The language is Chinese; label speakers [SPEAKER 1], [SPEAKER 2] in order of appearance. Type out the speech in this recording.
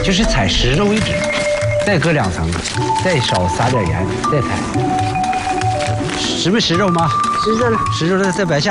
[SPEAKER 1] 就是踩实着为止，再搁2层，再少撒点盐，再踩。实没实着吗？
[SPEAKER 2] 实着了，
[SPEAKER 1] 实着了再摆下。